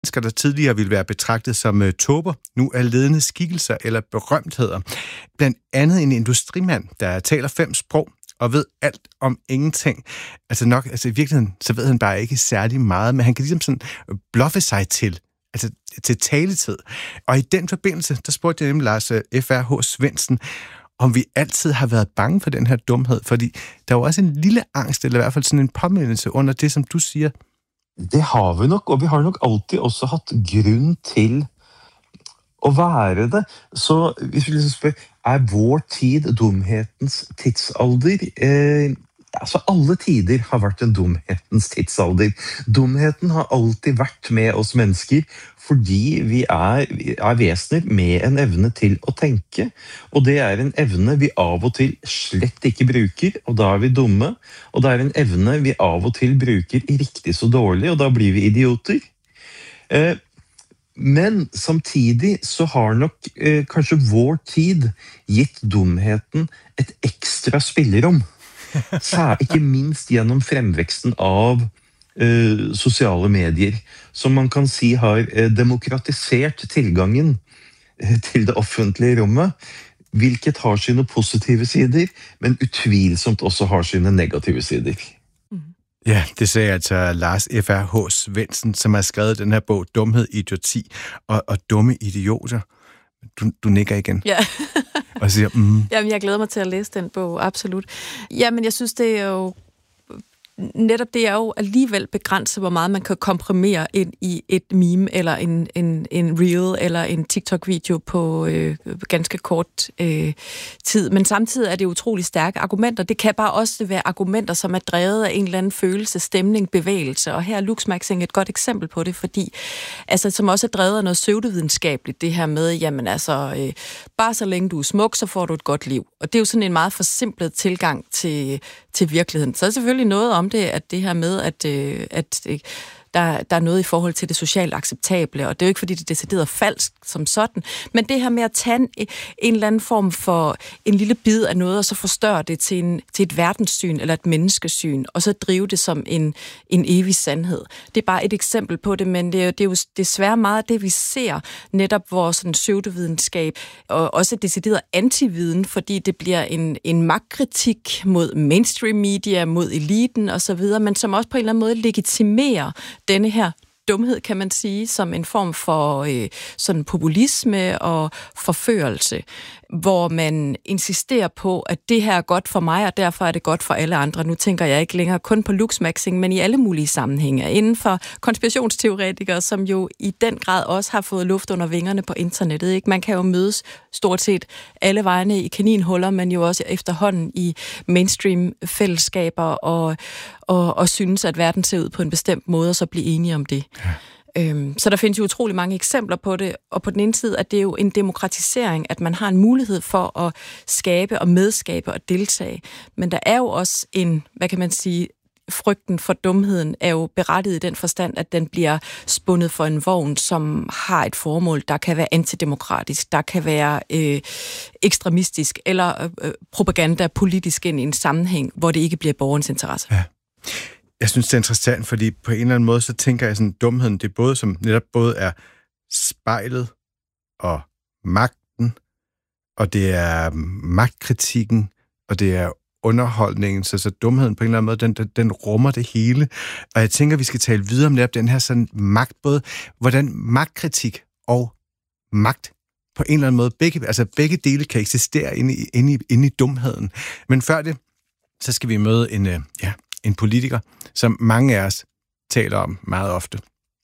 Mennesker, der tidligere ville være betragtet som tåber, nu er ledende skikkelser eller berømtheder. Blandt andet en industrimand, der taler 5 sprog og ved alt om ingenting. Altså i virkeligheden, så ved han bare ikke særlig meget, men han kan ligesom sådan bluffe sig til taletid. Og i den forbindelse, der spurgte jeg nemlig Lars F.R.H. Svendsen, om vi altid har været bange for den her dumhed, fordi der er jo også en lille angst, eller i hvert fald sådan en påmindelse under det, som du siger. Det har vi nok, og vi har nok altid også haft grund til at være det. Så hvis vi ligesom spørger, er vår tid dumhetens tidsalder? Altså alle tider har vært en dumhetens tidsalder. Dumheten har alltid vært med oss mennesker, fordi vi er væsener med en evne til å tenke, og det er en evne vi av og til slett ikke bruker, og da er vi dumme, og det er en evne vi av og til bruker riktig så dårlig, og da blir vi idioter. Men samtidig så har nok kanskje vår tid gitt dumheten et ekstra spillerom. Så ikke minst gjennom fremveksten av sociale medier, som man kan si har demokratisert tilgangen til det offentlige rommet, hvilket har sine positive sider, men utvilsomt også har sine negative sider. Ja, det sagde altså Lars F.R.H. Svendsen, som har skrevet den her bog, Dumhed, Idioti og dumme idioter. Du nikker igen. Ja. Og siger, Jamen, jeg glæder mig til at læse den bog, absolut. Jamen, jeg synes, det er jo netop det er jo alligevel begrænset, hvor meget man kan komprimere ind i et meme, eller en reel, eller en TikTok-video på ganske kort tid. Men samtidig er det utrolig stærke argumenter. Det kan bare også være argumenter, som er drevet af en eller anden følelse, stemning, bevægelse. Og her er LuxMaxing et godt eksempel på det, fordi som også er drevet af noget pseudovidenskabeligt, det her med, jamen altså, bare så længe du er smuk, så får du et godt liv. Og det er jo sådan en meget forsimplet tilgang til virkeligheden. Så er selvfølgelig noget om det, at det her med, at der er noget i forhold til det socialt acceptable, og det er jo ikke, fordi det er decideret falsk som sådan, men det her med at tage en eller anden form for en lille bid af noget, og så forstørre det til et verdenssyn eller et menneskesyn, og så drive det som en evig sandhed. Det er bare et eksempel på det, men det er jo desværre meget af det, vi ser, netop vores sådan pseudovidenskab, og også decideret antividen, fordi det bliver en magtkritik mod mainstream media, mod eliten osv., men som også på en eller anden måde legitimerer denne her dumhed, kan man sige, som en form for sådan populisme og forførelse, hvor man insisterer på, at det her er godt for mig, og derfor er det godt for alle andre. Nu tænker jeg ikke længere kun på LuxMaxing, men i alle mulige sammenhænge. Inden for konspirationsteoretikere, som jo i den grad også har fået luft under vingerne på internettet. Ikke? Man kan jo mødes stort set alle vejene i kaninhuller, men jo også efterhånden i mainstream-fællesskaber og synes, at verden ser ud på en bestemt måde, og så blive enige om det. Ja. Så der findes jo utrolig mange eksempler på det, og på den ene side, at det er jo en demokratisering, at man har en mulighed for at skabe og medskabe og deltage. Men der er jo også frygten for dumheden er jo berettiget i den forstand, at den bliver spundet for en vogn, som har et formål, der kan være antidemokratisk, der kan være ekstremistisk, eller propaganda politisk ind i en sammenhæng, hvor det ikke bliver borgerens interesse. Ja. Jeg synes, det er interessant, fordi på en eller anden måde, så tænker jeg sådan, dumheden, det er både som netop både er spejlet og magten, og det er magtkritikken, og det er underholdningen, så dumheden på en eller anden måde, den rummer det hele. Og jeg tænker, vi skal tale videre om netop den her sådan magt, både hvordan magtkritik og magt på en eller anden måde, begge dele kan eksistere inde i dumheden. Men før det, så skal vi møde en politiker, som mange af os taler om meget ofte.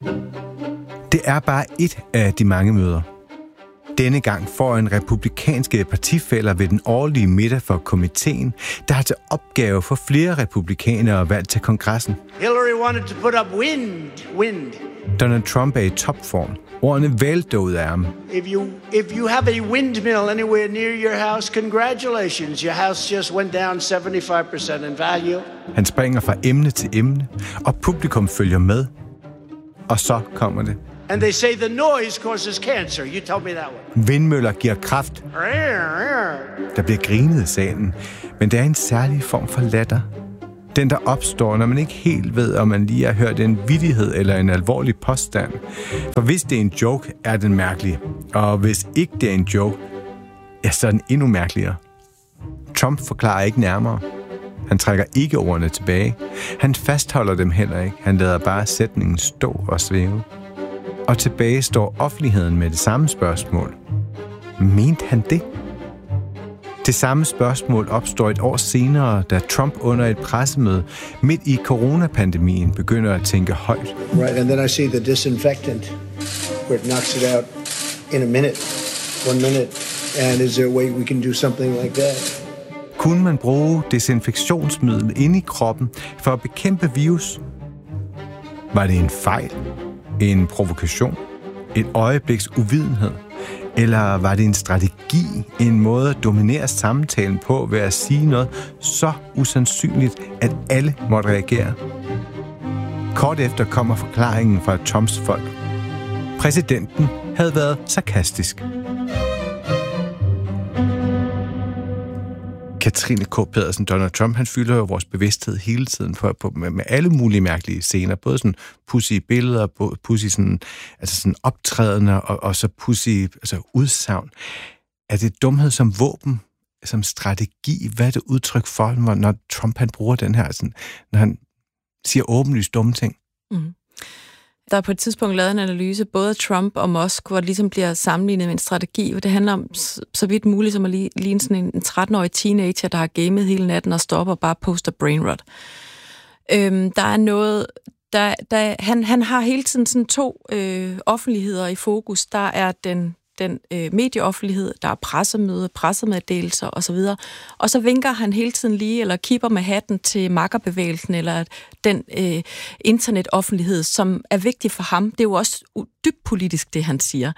Det er bare et af de mange møder. Denne gang får en republikanske partifæller ved den årlige middag for komiteen, der har til opgave for flere republikanere valgt til kongressen. Hillary wanted to put up wind. Donald Trump er i topform. Ordene vælter ud af ham. If you have a windmill anywhere near your house, congratulations. Your house just went down 75% in value. Han springer fra emne til emne, og publikum følger med. Og så kommer det. And they say the noise causes cancer. You told me that one. Vindmøller giver kræft. Der bliver grinet i salen, men det er en særlig form for latter. Den, der opstår, når man ikke helt ved, om man lige har hørt en vittighed eller en alvorlig påstand. For hvis det er en joke, er den mærkelig. Og hvis ikke det er en joke, ja, så er den endnu mærkeligere. Trump forklarer ikke nærmere. Han trækker ikke ordene tilbage. Han fastholder dem heller ikke. Han lader bare sætningen stå og svæve. Og tilbage står offentligheden med det samme spørgsmål. Mente han det? Det samme spørgsmål opstår et år senere, da Trump under et pressemøde midt i coronapandemien begynder at tænke højt. Right, and then I see the disinfectant, where it knocks it out in a minute, 1 minute. And is there a way we can do something like that? Kunne man bruge desinfektionsmiddel inde i kroppen for at bekæmpe virus? Var det en fejl? En provokation? Et øjebliks uvidenhed? Eller var det en strategi, en måde at dominere samtalen på ved at sige noget så usandsynligt, at alle måtte reagere? Kort efter kommer forklaringen fra Trumps folk. Præsidenten havde været sarkastisk. Katrine K. Pedersen, Donald Trump, han fylder jo vores bevidsthed hele tiden med alle mulige mærkelige scener. Både sådan pussy billeder, pussy sådan, altså sådan optrædener og så pussy altså udsagn. Er det dumhed som våben, som strategi? Hvad er det udtryk for, når Trump han bruger den her, sådan, når han siger åbenlyst dumme ting? Mm. Der er på et tidspunkt lavet en analyse, både Trump og Musk, hvor det ligesom bliver sammenlignet med en strategi, hvor det handler om så vidt muligt som at ligne sådan en 13-årig teenager, der har gamet hele natten og stopper og bare poster brainrot. Der er noget... Han har hele tiden sådan 2 offentligheder i fokus. Der er den medieoffentlighed, der er pressemøde, pressemeddelelser osv. Og så vinker han hele tiden lige, eller kipper med hatten til makkerbevægelsen, eller den internetoffentlighed, som er vigtig for ham. Det er jo også dybt politisk, det han siger.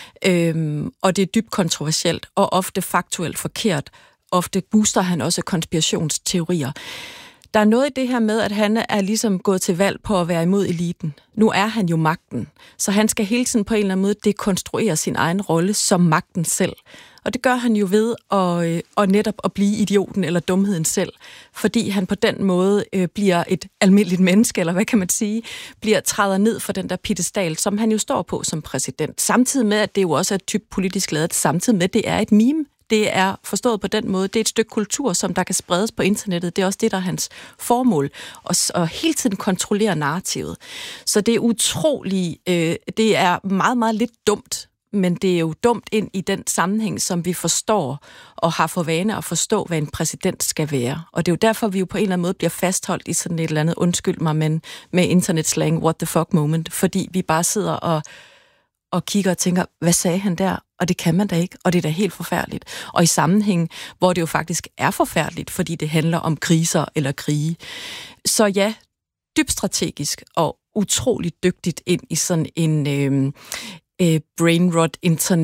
Og det er dybt kontroversielt, og ofte faktuelt forkert. Ofte booster han også konspirationsteorier. Der er noget i det her med, at han er ligesom gået til valg på at være imod eliten. Nu er han jo magten, så han skal hele tiden på en eller anden måde dekonstruere sin egen rolle som magten selv. Og det gør han jo ved at netop at blive idioten eller dumheden selv, fordi han på den måde bliver et almindeligt menneske, eller hvad kan man sige, træder ned for den der piedestal, som han jo står på som præsident. Samtidig med, at det jo også er et type politisk ladet, samtidig med, at det er et meme. Det er forstået på den måde. Det er et stykke kultur, som der kan spredes på internettet. Det er også det, der er hans formål. Og hele tiden kontrollere narrativet. Så det er utroligt, det er meget, meget lidt dumt, men det er jo dumt ind i den sammenhæng, som vi forstår og har for vane at forstå, hvad en præsident skal være. Og det er jo derfor, vi jo på en eller anden måde bliver fastholdt i sådan et eller andet, undskyld mig, men med internetslang, what the fuck moment, fordi vi bare sidder og kigger og tænker, hvad sagde han der? Og det kan man da ikke, og det er da helt forfærdeligt. Og i sammenhæng, hvor det jo faktisk er forfærdeligt, fordi det handler om kriser eller krige. Så ja, dybt strategisk og utroligt dygtigt ind i sådan en brainrot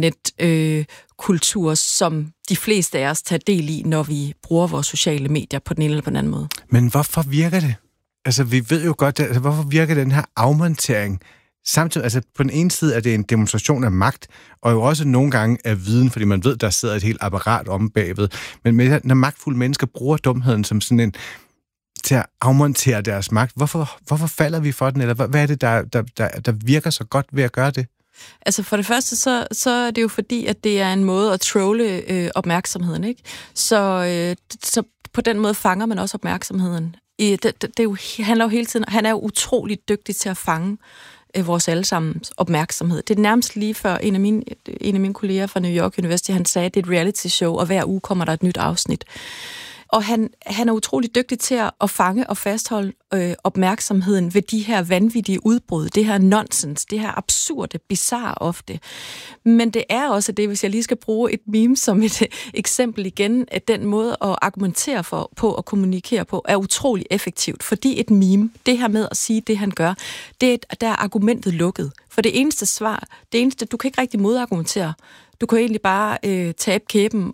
internetkultur, som de fleste af os tager del i, når vi bruger vores sociale medier på den ene eller på den anden måde. Men hvorfor virker det? Altså, vi ved jo godt, altså, hvorfor virker den her afmontering? Samtidig, altså på den ene side er det en demonstration af magt, og jo også nogle gange af viden, fordi man ved, der sidder et helt apparat om bagved. Men når magtfulde mennesker bruger dumheden som sådan en til at afmontere deres magt, hvorfor falder vi for den? Eller hvad er det, der virker så godt ved at gøre det? Altså for det første, så er det jo fordi, at det er en måde at trolle opmærksomheden, ikke? Så på den måde fanger man også opmærksomheden. Handler jo hele tiden, han er jo utroligt dygtig til at fange vores allesammens opmærksomhed. Det er nærmest lige før en af mine kolleger fra New York University, han sagde, at det er et reality show, og hver uge kommer der et nyt afsnit. Og han er utrolig dygtig til at fange og fastholde opmærksomheden ved de her vanvittige udbrud, det her nonsens, det her absurde, bizarre ofte. Men det er også det, hvis jeg lige skal bruge et meme som et eksempel igen, at den måde at argumentere på og kommunikere på er utrolig effektivt, fordi et meme, det her med at sige det, han gør, der er argumentet lukket. For det eneste, du kan ikke rigtig modargumentere. Du kan egentlig bare tabe kæben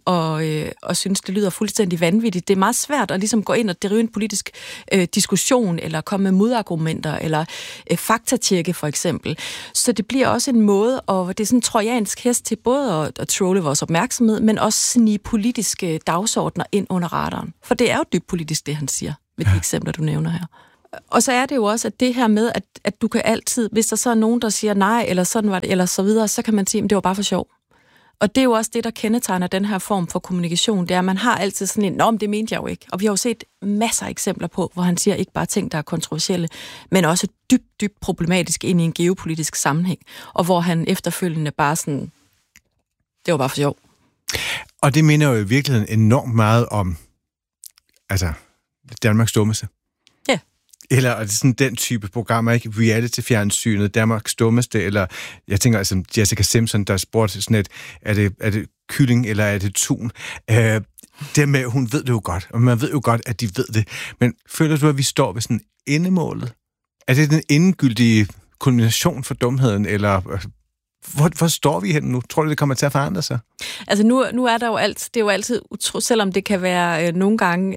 og synes, det lyder fuldstændig vanvittigt. Det er meget svært at ligesom gå ind og drive en politisk diskussion, eller komme med modargumenter, eller faktatjekke for eksempel. Så det bliver også en måde, og det er sådan en trojansk hest til både at trolle vores opmærksomhed, men også snige politiske dagsordner ind under radaren. For det er jo dybt politisk, det han siger. med de eksempler, du nævner her. Og så er det jo også, at det her med, at du kan altid, hvis der så er nogen, der siger nej, eller sådan var det, eller så videre, så kan man sige, at det var bare for sjov. Og det er jo også det, der kendetegner den her form for kommunikation, det er, at man har altid sådan en, men det mente jeg jo ikke. Og vi har jo set masser af eksempler på, hvor han siger ikke bare ting, der er kontroversielle, men også dybt problematisk ind i en geopolitisk sammenhæng, og hvor han efterfølgende bare sådan, det var bare for sjov. Og det minder jo i virkeligheden enormt meget om, altså, Danmarks dummeste. Ja. Eller er det sådan den type programmer, ikke? Reality-fjernsynet, Danmarks dummeste, eller jeg tænker altså Jessica Simpson, der spurgte sådan et, er det kylling, eller er det tun? Det med, hun ved det jo godt, og man ved jo godt, at de ved det. Men føler du, at vi står ved sådan endemålet? Er det den endegyldige kulmination for dumheden, eller hvor står vi hen nu? Tror du, det kommer til at forandre sig? Altså nu er der jo det er jo altid, selvom det kan være nogle gange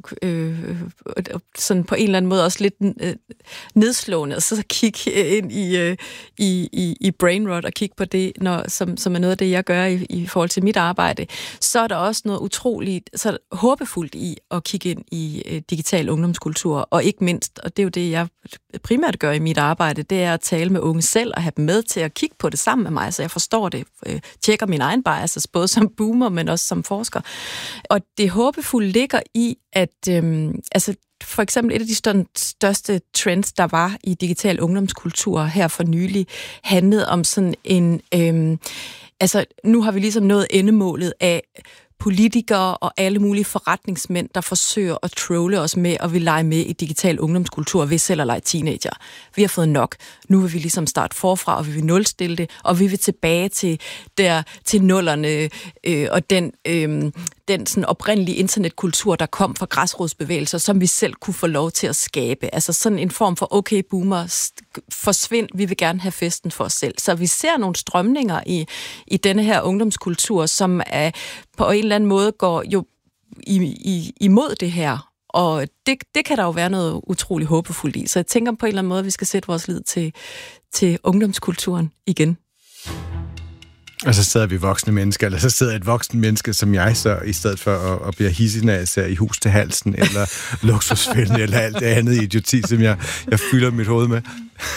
sådan på en eller anden måde også lidt nedslående, og så kigge ind i brainrot og kigge på det, som er noget af det, jeg gør i forhold til mit arbejde, så er der også noget utroligt, så håbefuldt i at kigge ind i digital ungdomskultur, og ikke mindst, og det er jo det, jeg primært gør i mit arbejde, det er at tale med unge selv og have dem med til at kigge på det sammen med mig, så jeg forstår det, tjekker min egen biases, både som boomer, men også som forsker. Og det håbefulde ligger i, at altså for eksempel et af de største trends, der var i digital ungdomskultur her for nylig, handlede om sådan en, altså nu har vi ligesom nået endemålet af politikere og alle mulige forretningsmænd, der forsøger at trolle os med og vil lege med i digital ungdomskultur, ved selv at lege teenager. Vi har fået nok. Nu vil vi ligesom starte forfra, og vi vil nulstille det, og vi vil tilbage til nullerne, og den sådan oprindelige internetkultur, der kom fra græsrodsbevægelser, som vi selv kunne få lov til at skabe. Altså sådan en form for, okay boomer, forsvind, vi vil gerne have festen for os selv. Så vi ser nogle strømninger i denne her ungdomskultur, som er på en eller anden måde går jo imod det her. Og det kan der jo være noget utroligt håbefuldt i. Så jeg tænker på en eller anden måde, at vi skal sætte vores lid til ungdomskulturen igen. Og så sidder vi voksne mennesker, eller så sidder et voksen menneske som jeg, så i stedet for at blive hissig, når jeg ser i hus til halsen, eller luksusfælden, eller alt det andet idioti, som jeg fylder mit hoved med.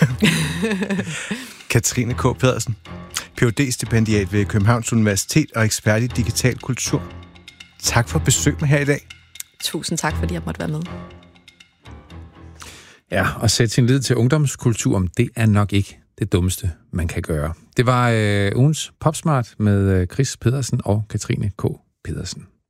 Katrine K. Pedersen, Ph.D.-stipendiat ved Københavns Universitet og ekspert i digital kultur. Tak for besøg med her i dag. Tusind tak, fordi jeg måtte være med. Ja, og sætte sin lid til ungdomskulturen, det er nok ikke det dummeste, man kan gøre. Det var ugens Popsmart med Chris Pedersen og Katrine K. Pedersen.